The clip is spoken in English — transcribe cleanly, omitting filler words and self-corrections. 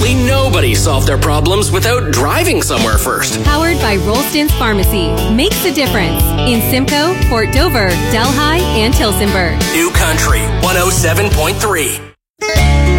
absolutely nobody solved their problems without driving somewhere first. Powered by Rolston's Pharmacy. Makes a difference. In Simcoe, Port Dover, Delhi, and Tillsonburg. New Country 107.3.